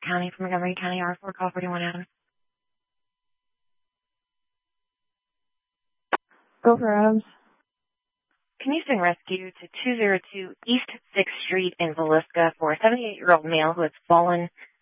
County from Montgomery County, R4, call 41 Adams. Go for Adams. Can you send rescue to 202 East 6th Street in Villisca for a 78-year-old male who has fallen